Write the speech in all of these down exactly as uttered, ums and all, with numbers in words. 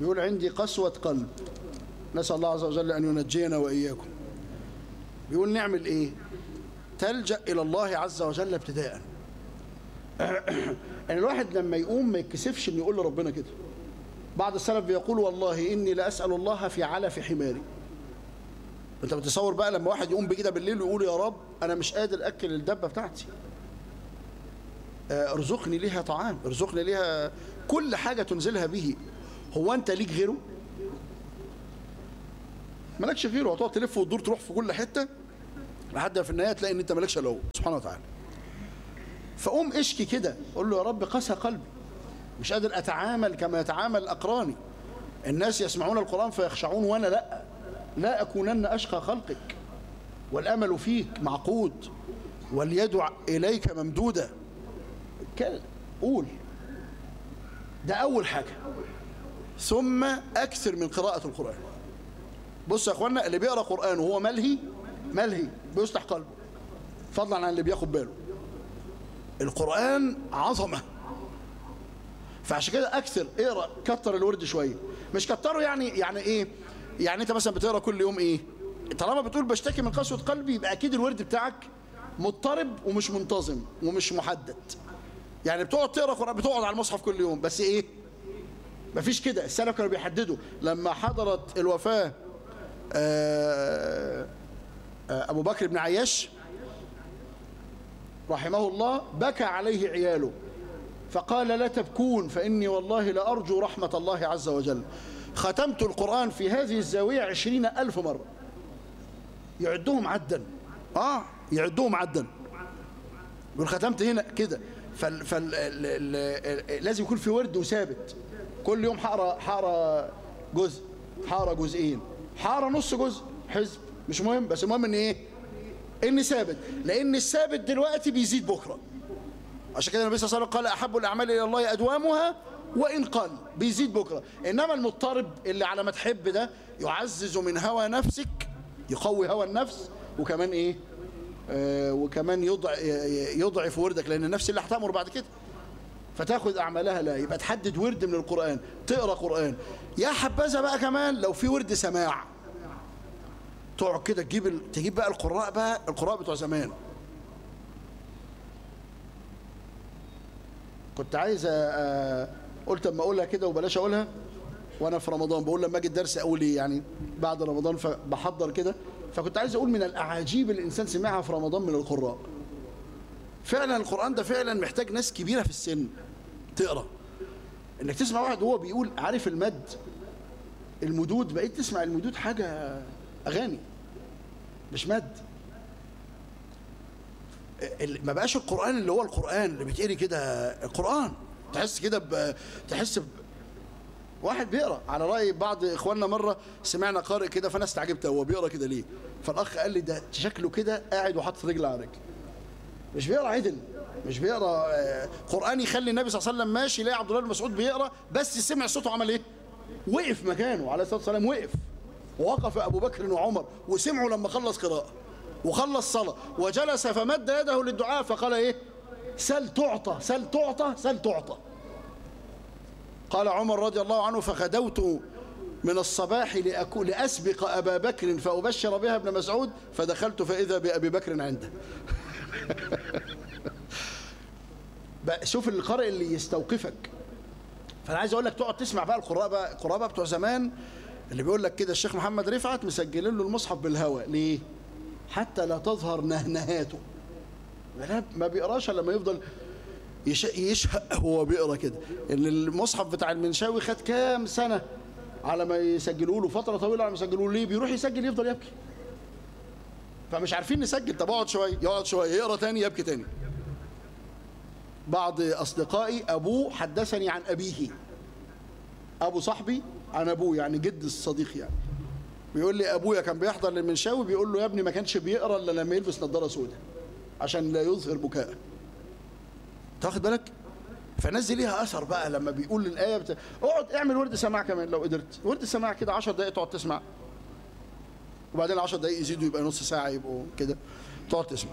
بيقول عندي قسوة قلب، نسأل الله عز وجل أن ينجينا وإياكم. بيقول نعمل إيه؟ تلجأ إلى الله عز وجل ابتداء. يعني الواحد لما يقوم ما يتكسفش إنه يقول لربنا كده. بعض السلف بيقول والله إني لأسأل الله في علف حماري. أنت بتصور بقى لما واحد يقوم بكده بالليل ويقول يا رب أنا مش قادر أكل الدبة بتاعتي، ارزقني ليها طعام، ارزقني ليها كل حاجة تنزلها به. هو أنت ليك غيره؟ مالكش غيره، هتقعد تلف وتدور تروح في كل حتة لحد في النهاية تلاقي إن أنت مالكش إلا هو سبحانه وتعالى. فقوم اشكي كده، قول له يا رب قسى قلبي، مش قادر أتعامل كما يتعامل أقراني. الناس يسمعون القرآن فيخشعون وأنا لا لا أكونن أشقى خلقك، والأمل فيك معقود واليد إليك ممدودة. قول ده أول حاجة. ثم أكثر من قراءة القرآن. بص يا أخوانا، اللي بيقرأ قرآن وهو ملهي ملهي بيصلح قلبه، فضلا عن اللي بياخد باله. القرآن عظمة، فعشان كده أكثر اقرأ، كتر الورد شوية. مش كتره يعني يعني إيه؟ يعني أنت مثلا بتقرأ كل يوم إيه؟ طالما بتقول بشتكي من قسوة قلبي يبقى أكيد الورد بتاعك مضطرب ومش منتظم ومش محدد. يعني بتقعد تقرأ قرآن، بتقعد على المصحف كل يوم، بس إيه؟ مفيش كده. السلف كانوا بيحددوا. لما حضرت الوفاة آآ آآ أبو بكر بن عياش رحمه الله، بكى عليه عياله فقال لا تبكون فإني والله لأرجو رحمة الله عز وجل. ختمت القرآن في هذه الزاوية عشرين ألف مرة. يعدهم عدا، آه يعدهم عدا. يقول ختمت هنا كده. فال فال لازم يكون في ورد وثابت. كل يوم حقرا حقرا جزء، حقرا جزئين، حقرا نص جزء، حزب، مش مهم، بس المهم ان ايه؟ ان ثابت. لان الثابت دلوقتي بيزيد بكره. عشان كده النبي صلى الله عليه وسلم قال احب الاعمال الى الله ادوامها وان قل، بيزيد بكره. انما المضطرب اللي على ما تحب ده يعزز من هوى نفسك، يقوي هوى النفس، وكمان ايه؟ آه وكمان يضع يضعف وردك، لان النفس اللي هتامر بعد كده فتاخذ اعمالها. لا، يبقى تحدد ورد من القرآن، تقرا قرآن. يا حبذا بقى كمان لو في ورد سماع، تقعد كده تجيب ال... تجيب بقى القراء بقى القراء بتوع زمان. كنت عايز أ... قلت اما اقولها كده وبلاش اقولها وانا في رمضان، بقول لما اجي الدرس اقول ايه يعني بعد رمضان، فبحضر كده. فكنت عايز اقول من الاعاجيب اللي الانسان سمعها في رمضان من القراء. فعلا القرآن ده فعلا محتاج ناس كبيرة في السن تقرأ. انك تسمع واحد وهو بيقول عارف المد المدود، بقيت تسمع المدود حاجة اغاني مش مد. ما بقاش القرآن اللي هو القرآن اللي بيتقري كده. القرآن تحس كده ب... تحس ب... واحد بيقرأ على رأي بعض اخواننا. مرة سمعنا قارئ كده فانا استعجبت هو بيقرأ كده ليه، فالاخ قال لي ده شكله كده قاعد وحاطط رجل على رجل، مش بيقرأ عدل، مش بيقرأ قرآن يخلي النبي صلى الله عليه وسلم ماشي يلاقي عبد الله بن مسعود بيقرأ، بس سمع صوته عمل ايه؟ وقف مكانه عليه الصلاة والسلام، وقف. ووقف أبو بكر وعمر وسمعوا لما خلص قراءة وخلص صلاة وجلس فمد يده للدعاء فقال ايه؟ سل تعطى سل تعطى سل تعطى. قال عمر رضي الله عنه فغدوت من الصباح لأكو لأسبق أبا بكر فأبشر بها ابن مسعود فدخلت فإذا بأبي بكر عنده. بقى شوف القارئ اللي يستوقفك. فانا عايز اقول لك تقعد تسمع بقى القراء بقى القراء بقى بتوع زمان اللي بيقول لك كده الشيخ محمد رفعت مسجلين له المصحف بالهواء ليه؟ حتى لا تظهر نهنهاته. ما بيقراش الا لما يفضل يشهق هو بيقرا كده. ان المصحف بتاع المنشاوي خد كام سنه على ما يسجلوا له، فتره طويله على ما يسجلوا له. ليه؟ بيروح يسجل يفضل يبكي، فمش عارفين نسجل. طب اقعد شويه، يقعد شويه يقرا تاني يبكي تاني. بعض اصدقائي ابوه حدثني عن ابيه، ابو صاحبي عن ابوه، يعني جد الصديق يعني، بيقول لي ابويا كان بيحضر للمنشاوي بيقول له يا ابني ما كانش بيقرا الا لما يلبس نظاره سوداء عشان لا يظهر بكاء. تاخد بالك؟ فالناس دي ليها اثر بقى لما بيقول الايه بتا... اقعد اعمل ورد سماع كمان لو قدرت، ورد سماع كده عشر دقائق تقعد تسمع، وبعدين عشر دقائق يزيدوا يبقى نص ساعه يبقوا كده تقعد تسمع.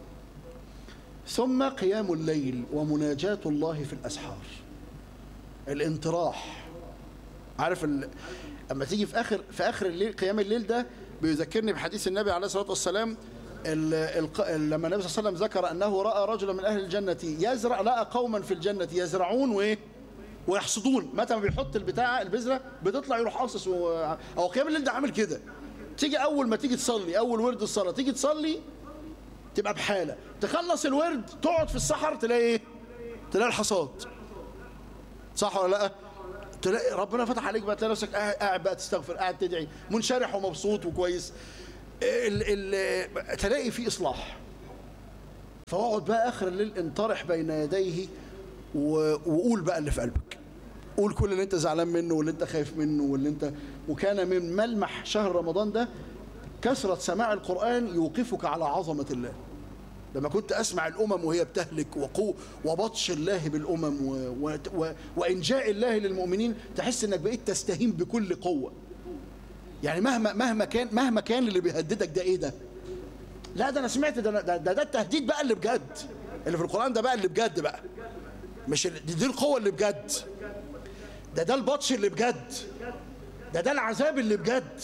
ثم قيام الليل ومناجاة الله في الأسحار، الانطراح. عارف ال... اما تيجي في اخر في اخر الليل، قيام الليل ده بيذكرني بحديث النبي عليه الصلاه والسلام. ال... ال... لما النبي صلى الله عليه وسلم ذكر انه راى رجلا من اهل الجنه يزرع، لقى قوما في الجنه يزرعون وايه ويحصدون. متى ما بيحط البتاعه البذره بتطلع يروح قاصص و... او قيام الليل ده عامل كده. تيجي اول ما تيجي تصلي، اول ورد الصلاه تيجي تصلي تبقى بحاله، تخلص الورد تقعد في الصحر تلاقي ايه؟ تلاقي الحصاد. صح ولا لا؟ تلاقي ربنا فتح عليك بقى، تلاقي نفسك قاعد بقى تستغفر، قاعد تدعي، منشرح ومبسوط وكويس. ال ال تلاقي في اصلاح. فاقعد بقى اخر الليل انطرح بين يديه وقول بقى اللي في قلبك. قول كل اللي انت زعلان منه واللي انت خايف منه واللي انت. وكان من ملمح شهر رمضان ده كثرة سماع القرآن يوقفك على عظمة الله. لما كنت أسمع الأمم وهي بتهلك وقو وبطش الله بالأمم و... و... و... وإنجاء الله للمؤمنين، تحس إنك بقيت تستهين بكل قوة. يعني مهما مهما كان مهما كان اللي بيهددك ده إيه ده؟ لا ده أنا سمعت ده ده, ده, ده التهديد بقى اللي بجد. اللي في القرآن ده بقى اللي بجد بقى. مش دي, دي القوة اللي بجد. ده ده البطش اللي بجد. ده ده العذاب اللي بجد.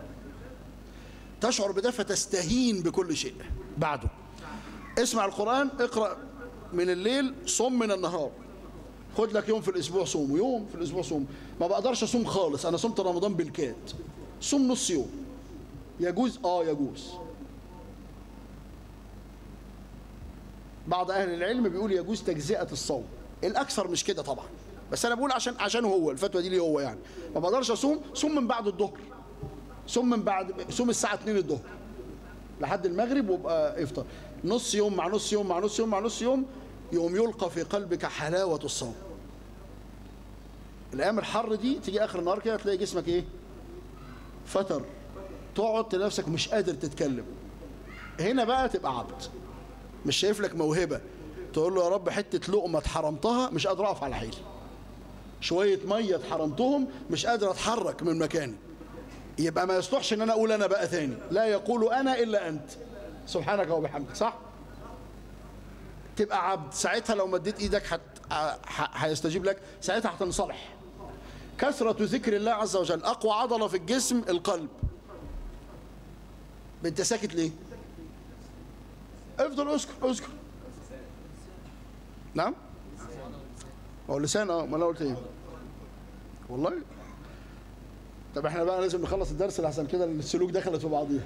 تشعر بده فتستهين بكل شيء. بعده اسمع القرآن، اقرأ من الليل، صم من النهار. خد لك يوم في الأسبوع صوم، ويوم في الأسبوع صوم. ما بقدرش أصوم خالص، أنا صمت رمضان بالكاد. صوم نص يوم. يجوز؟ آه يجوز. بعض أهل العلم بيقول يجوز تجزئة الصوم. الأكثر مش كده طبعا، بس أنا بقول عشان عشان هو الفتوى دي ليه هو يعني. ما بقدرش أصوم، صوم من بعد الظهر. صوم من بعد صوم الساعة اتنين الظهر لحد المغرب وابقى افطر. نص يوم مع نص يوم مع نص يوم مع نص يوم، يوم يلقى في قلبك حلاوة الصوم. الأيام الحر دي تيجي آخر النهار كده تلاقي جسمك إيه؟ فتر. تقعد تلاقي نفسك مش قادر تتكلم. هنا بقى تبقى عبد. مش شايف لك موهبة تقول له يا رب حتة لقمة اتحرمتها مش قادر أقف على حيلي. شوية مية اتحرمتهم مش قادر أتحرك من مكاني. يبقى ما يصلحش ان انا اقول انا بقى ثاني. لا يقول انا الا انت سبحانك وبحمدك. صح؟ تبقى عبد. ساعتها لو مديت ايدك حت... هيستجيب لك. ساعتها هتنصلح. كثرة ذكر الله عز وجل. اقوى عضلة في الجسم القلب. انت ساكت ليه؟ افضل اذكر اذكر. نعم؟ هو اللسان. اه ما انا قلت ايه؟ والله طب احنا بقى لازم نخلص الدرس لحسن كده السلوك دخلت في بعضيها.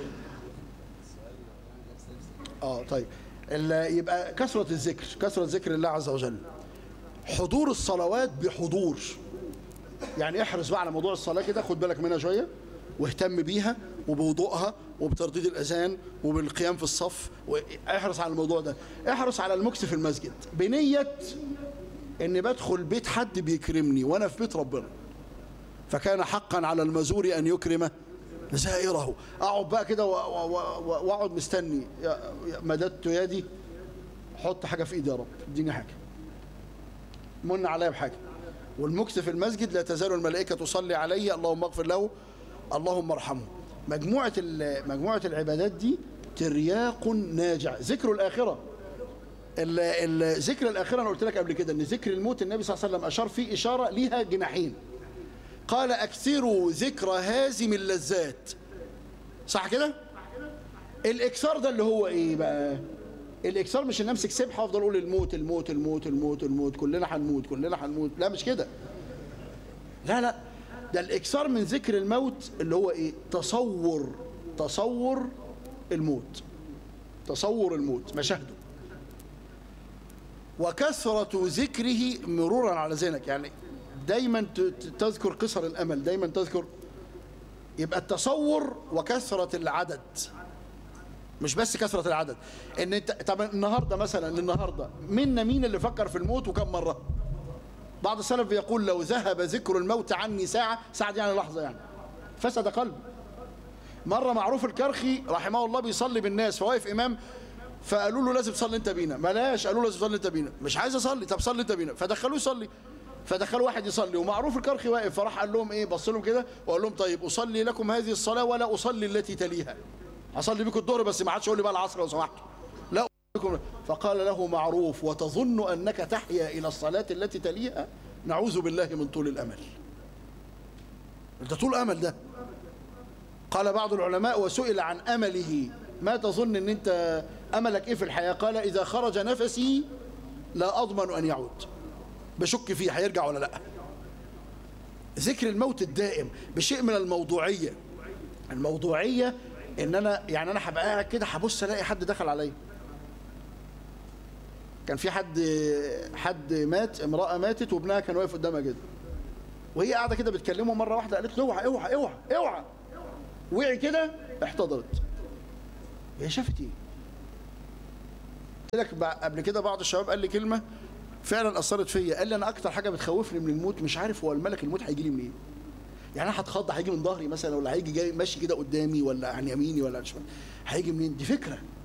اه طيب يبقى كثرة الذكر، كثرة ذكر الله عز وجل. حضور الصلوات بحضور. يعني احرص بقى على موضوع الصلاة كده، خد بالك منها شوية واهتم بيها وبوضوءها وبترديد الأذان وبالقيام في الصف. احرص على الموضوع ده. احرص على المكث في المسجد بنية اني بدخل بيت حد بيكرمني وانا في بيت ربنا. فكان حقا على المزور أن يكرم زائره. أقعد بقى كده وأقعد مستني. مددت يدي، حط حاجة في إيدي يا رب، اديني حاجة، من عليا بحاجة. والمكث في المسجد لا تزال الملائكة تصلي عليه اللهم اغفر له اللهم ارحمه. مجموعة مجموعة العبادات دي ترياق ناجع. ذكر الآخرة. ذكر الآخرة أنا قلت لك قبل كده إن ذكر الموت النبي صلى الله عليه وسلم أشار فيه إشارة ليها جناحين. قال أكثروا ذكر هازم اللذات. صح كده؟ الإكثار ده اللي هو إيه بقى؟ الإكثار مش إن أمسك سبحة وأفضل أقول الموت الموت الموت الموت الموت كلنا هنموت كلنا هنموت. لا مش كده. لا لا ده الإكثار من ذكر الموت اللي هو إيه؟ تصور تصور الموت. تصور الموت مشاهده. وكثرة ذكره مرورا على ذهنك. يعني دايما تذكر قصر الأمل، دايما تذكر. يبقى التصور وكثرة العدد. مش بس كثرة العدد. ان انت طب النهارده مثلا النهارده منا مين اللي فكر في الموت وكم مرة؟ بعض السلف بيقول لو ذهب ذكر الموت عني ساعة، ساعة دي يعني لحظة يعني، فسد قلبي. مرة معروف الكرخي رحمه الله بيصلي بالناس، فواقف إمام فقالوا له لازم تصلي انت بينا. بلاش، قالوا له لازم تصلي انت بينا. مش عايز اصلي. طب صلي انت بينا. فدخلوه يصلي. فدخلوا واحد يصلي ومعروف الكرخي واقف، فراح قال لهم ايه، بص لهم كده وقال لهم طيب اصلي لكم هذه الصلاه ولا اصلي التي تليها. اصلي بكم الظهر بس ما عادش يقول لي بقى العصر لو سمحتوا. لا بكم. فقال له معروف وتظن انك تحيا الى الصلاه التي تليها؟ نعوذ بالله من طول الامل. ده طول امل ده. قال بعض العلماء وسئل عن امله ما تظن ان انت املك ايه في الحياه؟ قال اذا خرج نفسي لا اضمن ان يعود، بشك فيه هيرجع ولا لا. ذكر الموت الدائم بشيء من الموضوعيه. الموضوعيه ان انا يعني انا هبقى قاعد كده هبص الاقي حد دخل عليا. كان في حد حد مات، امراه ماتت وابنها كان واقف قدامها كده، وهي قاعده كده بتكلمه، مره واحده قالت له اوعى اوعى اوعى اوعى، وقع كده احتضرت. هي شافت ايه؟ قلت لك قبل كده بعض الشباب قال لي كلمه فعلا اثرت فيا، قال لي انا اكتر حاجه بتخوفني من الموت مش عارف هو الملك الموت هيجي لي منين. يعني انا هتخض هيجي من ظهري مثلا، ولا هيجي جاي ماشي كده قدامي، ولا عن يميني، ولا عن شمالي، هيجي منين؟ دي فكره.